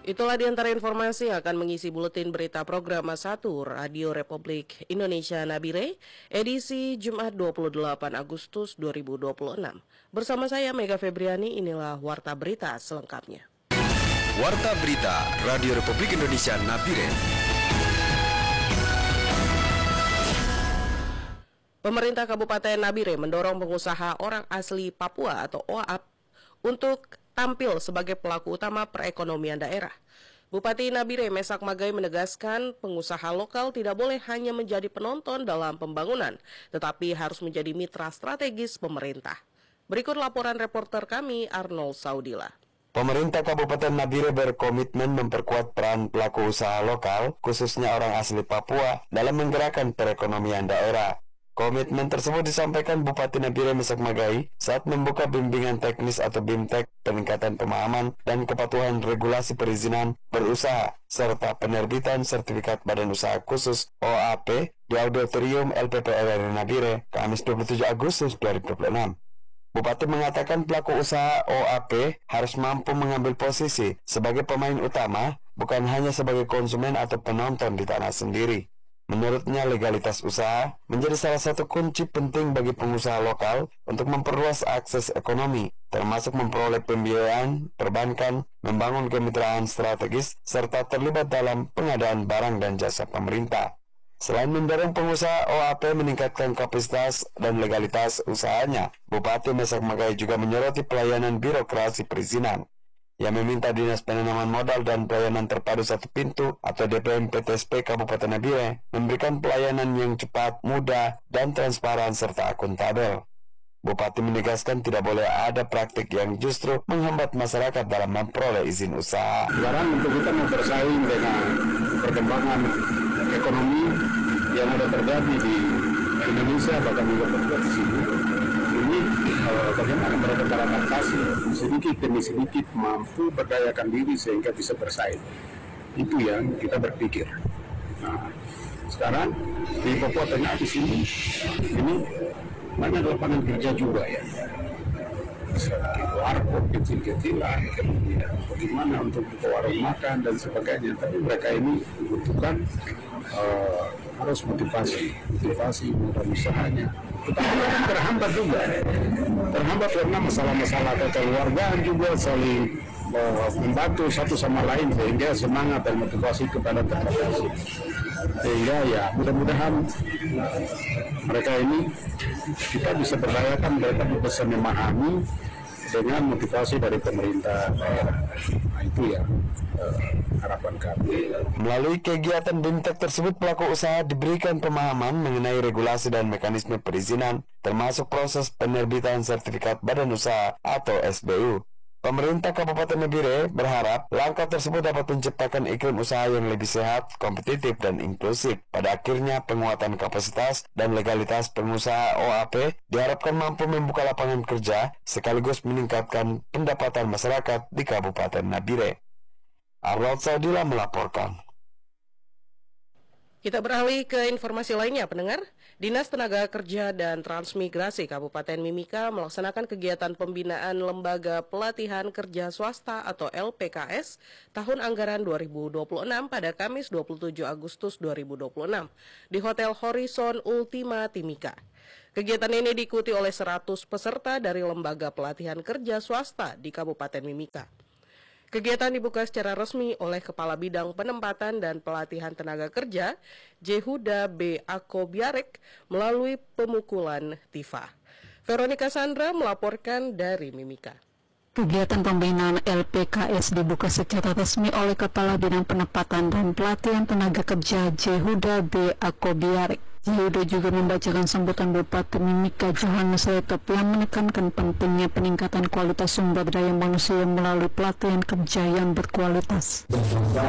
Itulah di antara informasi yang akan mengisi buletin berita program 1 Radio Republik Indonesia Nabire, edisi Jumat 28 Agustus 2026. Bersama saya Mega Febriani, inilah Warta Berita selengkapnya. Warta Berita Radio Republik Indonesia Nabire. Pemerintah Kabupaten Nabire mendorong pengusaha orang asli Papua atau OAP untuk tampil sebagai pelaku utama perekonomian daerah. Bupati Nabire Mesak Magai menegaskan pengusaha lokal tidak boleh hanya menjadi penonton dalam pembangunan, tetapi harus menjadi mitra strategis pemerintah. Berikut laporan reporter kami Arnold Saudila. Pemerintah Kabupaten Nabire berkomitmen memperkuat peran pelaku usaha lokal, khususnya orang asli Papua, dalam menggerakkan perekonomian daerah. Komitmen tersebut disampaikan Bupati Nabire Mesak Magai saat membuka bimbingan teknis atau BIMTEK, peningkatan pemahaman dan kepatuhan regulasi perizinan berusaha, serta penerbitan sertifikat badan usaha khusus OAP di Auditorium LPPR Nabire, Kamis 27 Agustus 2026. Bupati mengatakan pelaku usaha OAP harus mampu mengambil posisi sebagai pemain utama, bukan hanya sebagai konsumen atau penonton di tanah sendiri. Menurutnya, legalitas usaha menjadi salah satu kunci penting bagi pengusaha lokal untuk memperluas akses ekonomi, termasuk memperoleh pembiayaan, perbankan, membangun kemitraan strategis, serta terlibat dalam pengadaan barang dan jasa pemerintah. Selain mendorong pengusaha OAP meningkatkan kapasitas dan legalitas usahanya, Bupati Mesak Magai juga menyoroti pelayanan birokrasi perizinan. Yang meminta Dinas Penanaman Modal dan Pelayanan Terpadu Satu Pintu atau DPM PTSP Kabupaten Nabire memberikan pelayanan yang cepat, mudah, dan transparan serta akuntabel. Bupati menegaskan tidak boleh ada praktik yang justru menghambat masyarakat dalam memperoleh izin usaha. Sekarang untuk kita mau bersaing dengan perkembangan ekonomi yang ada terjadi di Indonesia, bahkan juga terjadi di sini. Ini bagaimana mereka beradaptasi sedikit demi sedikit mampu berdayakan diri sehingga bisa bersaing. Itu yang kita berpikir. Nah, sekarang di Papua Tengah di sini ini banyak lapangan kerja juga ya. Seperti warkop kecil-kecilan, kemudian bagaimana untuk buka warung makan dan sebagainya. Tapi mereka ini dibutuhkan harus motivasi modal usahanya. Tetapi terhambat juga, terhambat karena masalah-masalah kekeluargaan juga saling membantu satu sama lain sehingga semangat dan motivasi kepada terpaksa. Sehingga ya mudah-mudahan mereka ini kita bisa berdayakan, mereka bisa memahami dengan motivasi dari pemerintah daerah. Nah, itu ya harapan kami. Melalui kegiatan BIMTEK tersebut, pelaku usaha diberikan pemahaman mengenai regulasi dan mekanisme perizinan, termasuk proses penerbitan sertifikat badan usaha atau SBU. Pemerintah Kabupaten Nabire berharap langkah tersebut dapat menciptakan iklim usaha yang lebih sehat, kompetitif, dan inklusif. Pada akhirnya, penguatan kapasitas dan legalitas pengusaha OAP diharapkan mampu membuka lapangan kerja sekaligus meningkatkan pendapatan masyarakat di Kabupaten Nabire. Arnold Saudila melaporkan. Kita beralih ke informasi lainnya, pendengar. Dinas Tenaga Kerja dan Transmigrasi Kabupaten Mimika melaksanakan kegiatan pembinaan Lembaga Pelatihan Kerja Swasta atau LPKS tahun anggaran 2026 pada Kamis 27 Agustus 2026 di Hotel Horizon Ultima Timika. Kegiatan ini diikuti oleh 100 peserta dari Lembaga Pelatihan Kerja Swasta di Kabupaten Mimika. Kegiatan dibuka secara resmi oleh Kepala Bidang Penempatan dan Pelatihan Tenaga Kerja, Jehuda B. Akobiarek, melalui pemukulan tifa. Veronica Sandra melaporkan dari Mimika. Kegiatan pembinaan LPKS dibuka secara resmi oleh Kepala Bidang Penempatan dan Pelatihan Tenaga Kerja, Jehuda B. Akobiarek. Yehuda juga membacakan sambutan Bupati Mimika Johannes Letop yang menekankan pentingnya peningkatan kualitas sumber daya manusia melalui pelatihan kerja yang berkualitas.